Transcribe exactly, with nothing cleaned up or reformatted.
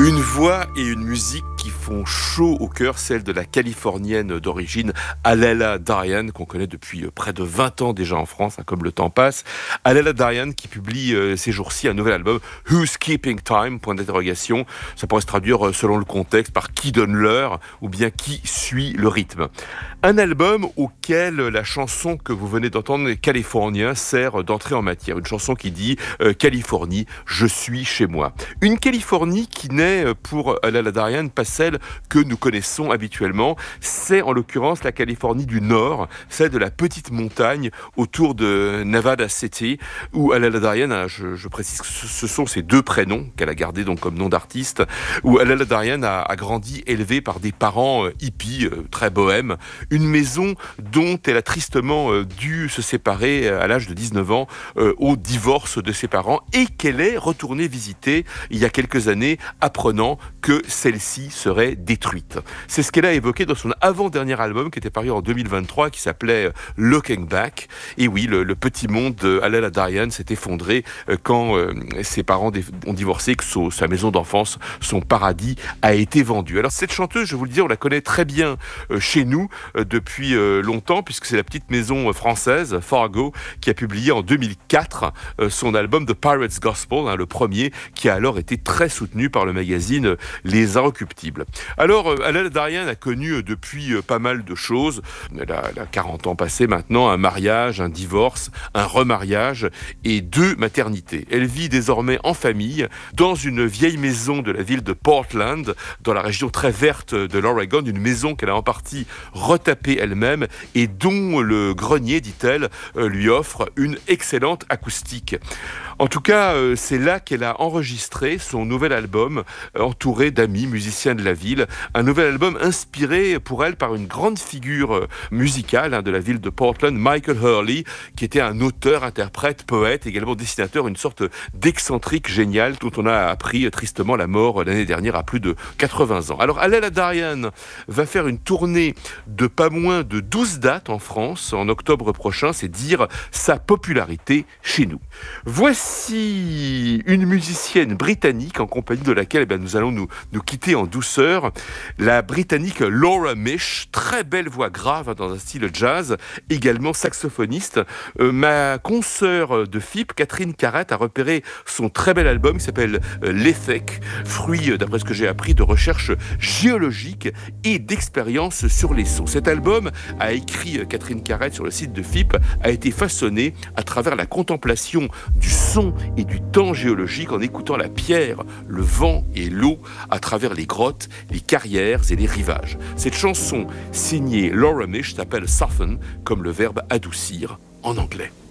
Une voix et une musique qui font chaud au cœur, celle de la Californienne d'origine Alela Diane, qu'on connaît depuis près de vingt ans déjà en France, hein, comme le temps passe. Alela Diane qui publie euh, ces jours-ci un nouvel album, Who's Keeping Time, point d'interrogation. Ça pourrait se traduire euh, selon le contexte par qui donne l'heure ou bien qui suit le rythme. Un album auquel la chanson que vous venez d'entendre, California, sert d'entrée en matière. Une chanson qui dit euh, Californie, je suis chez moi. Une Californie qui n'est pour Alela Diane pas celle que nous connaissons habituellement. C'est en l'occurrence la Californie du Nord, celle de la petite montagne autour de Nevada City, où Alela Diane, je, je précise que ce sont ses deux prénoms qu'elle a gardés donc comme nom d'artiste, où Alela Diane a, a grandi élevée par des parents euh, hippies, euh, très bohèmes, une maison dont elle a tristement euh, dû se séparer à l'âge de dix-neuf ans euh, au divorce de ses parents et qu'elle est retournée visiter il y a quelques années apprenant que celle-ci serait détruite. C'est ce qu'elle a évoqué dans son avant-dernier album qui était paru en deux mille vingt-trois, qui s'appelait Looking Back. Et oui, le, le petit monde d'Alela Diane s'est effondré quand euh, ses parents ont divorcé, que so, sa maison d'enfance, son paradis, a été vendu. Alors cette chanteuse, je vous le dis, on la connaît très bien euh, chez nous euh, depuis euh, longtemps, puisque c'est la petite maison française, Fargo, qui a publié en deux mille quatre euh, son album The Pirate's Gospel, hein, le premier, qui a alors été très soutenu par le magazine Les Inrecuptibles. Alors, Alela Diane a connu depuis pas mal de choses. Elle a, elle a quarante ans passés maintenant, un mariage, un divorce, un remariage et deux maternités. Elle vit désormais en famille dans une vieille maison de la ville de Portland, dans la région très verte de l'Oregon, une maison qu'elle a en partie retapée elle-même et dont le grenier, dit-elle, lui offre une excellente acoustique. En tout cas, c'est là qu'elle a enregistré son nouvel album, entouré d'amis musiciens de la ville. Un nouvel album inspiré pour elle par une grande figure musicale hein, de la ville de Portland, Michael Hurley, qui était un auteur, interprète, poète, également dessinateur, une sorte d'excentrique génial dont on a appris tristement la mort l'année dernière à plus de quatre-vingts ans. Alors Alela Diane va faire une tournée de pas moins de douze dates en France en octobre prochain, c'est dire sa popularité chez nous. Voici une musicienne britannique en compagnie de laquelle eh bien, nous allons nous, nous quitter en douceur. La britannique Laura Mish, très belle voix grave dans un style jazz, également saxophoniste. Euh, ma consoeur de F I P, Catherine Carrette, a repéré son très bel album qui s'appelle euh, Lethek, fruit, euh, d'après ce que j'ai appris, de recherche géologique et d'expérience sur les sons. Cet album, a écrit euh, Catherine Carrette sur le site de F I P, a été façonné à travers la contemplation du son et du temps géologique en écoutant la pierre, le vent et l'eau à travers les grottes, les carrières et les rivages. Cette chanson signée Laura Mish s'appelle Soften, comme le verbe adoucir en anglais.